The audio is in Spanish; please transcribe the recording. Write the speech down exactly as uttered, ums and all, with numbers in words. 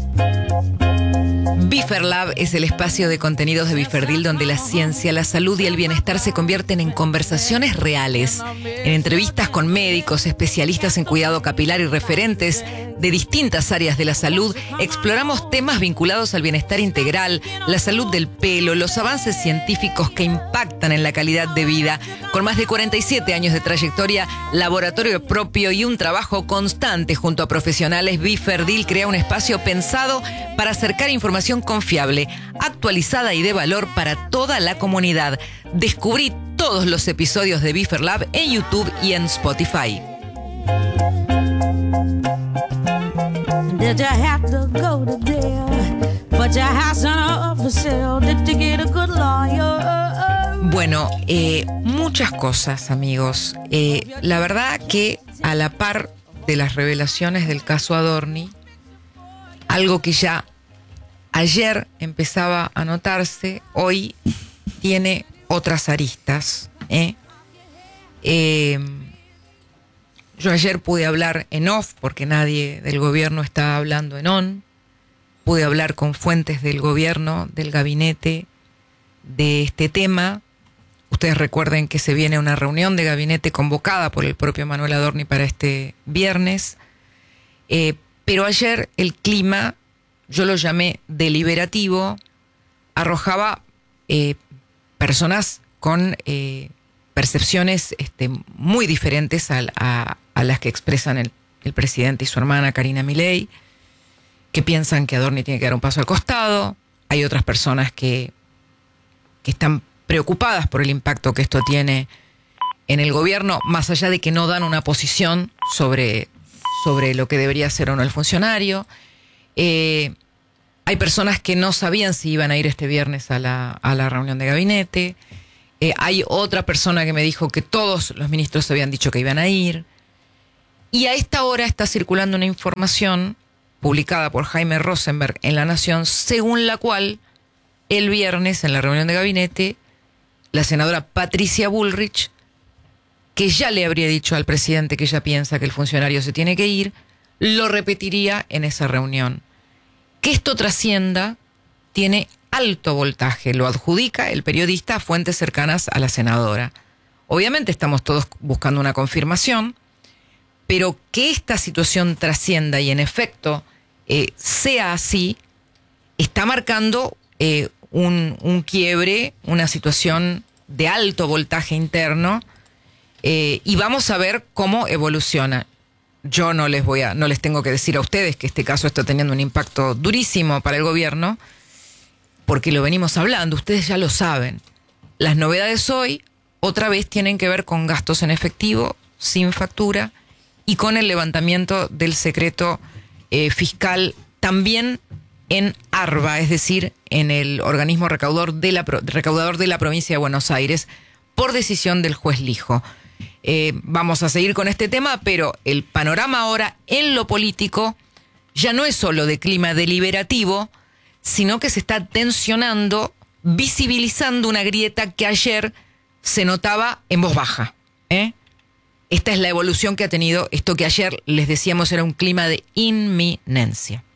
Biferlab es el espacio de contenidos de Biferdil donde la ciencia, la salud y el bienestar se convierten en conversaciones reales. En entrevistas con médicos, especialistas en cuidado capilar y referentes de distintas áreas de la salud, exploramos temas vinculados al bienestar integral, la salud del pelo, los avances científicos que impactan en la calidad de vida. Con más de cuarenta y siete años de trayectoria, laboratorio propio y un trabajo constante junto a profesionales, Biferdil crea un espacio pensado para acercar información confiable, actualizada y de valor para toda la comunidad. Descubrí todos los episodios de Biferlab en YouTube y en Spotify. Did you have to go to jail? But your house on for sale. Did you get a good lawyer? Bueno, eh, muchas cosas, amigos. Eh, la verdad que a la par de las revelaciones del caso Adorni, algo que ya ayer empezaba a notarse, hoy tiene otras aristas. ¿eh? Eh, yo ayer pude hablar en off, porque nadie del gobierno está hablando en on. Pude hablar con fuentes del gobierno, del gabinete, de este tema. Ustedes recuerden que se viene una reunión de gabinete convocada por el propio Manuel Adorni para este viernes. Eh, pero ayer el clima, yo lo llamé deliberativo, arrojaba eh, personas con eh, percepciones este, muy diferentes a, a, a las que expresan el, el presidente y su hermana Karina Milei, que piensan que Adorni tiene que dar un paso al costado. Hay otras personas que, que están preocupadas por el impacto que esto tiene en el gobierno, más allá de que no dan una posición sobre, sobre lo que debería ser o no el funcionario. Eh, hay personas que no sabían si iban a ir este viernes a la, a la reunión de gabinete. Eh, hay otra persona que me dijo que todos los ministros habían dicho que iban a ir. Y a esta hora está circulando una información publicada por Jaime Rosenberg en La Nación, según la cual el viernes en la reunión de gabinete, la senadora Patricia Bullrich, que ya le habría dicho al presidente que ella piensa que el funcionario se tiene que ir, lo repetiría en esa reunión. Que esto trascienda tiene alto voltaje, lo adjudica el periodista a fuentes cercanas a la senadora. Obviamente estamos todos buscando una confirmación, pero que esta situación trascienda y en efecto eh, sea así, está marcando eh, un, un quiebre, una situación de alto voltaje interno, eh, y vamos a ver cómo evoluciona. Yo no les voy a, no les tengo que decir a ustedes que este caso está teniendo un impacto durísimo para el gobierno, porque lo venimos hablando, ustedes ya lo saben. Las novedades hoy, otra vez, tienen que ver con gastos en efectivo, sin factura, y con el levantamiento del secreto eh, fiscal, también en ARBA, es decir, en el organismo recaudador de la, recaudador de la provincia de Buenos Aires, por decisión del juez Lijo. Eh, vamos a seguir con este tema, pero el panorama ahora en lo político ya no es solo de clima deliberativo, sino que se está tensionando, visibilizando una grieta que ayer se notaba en voz baja. ¿eh? Esta es la evolución que ha tenido esto que ayer les decíamos era un clima de inminencia.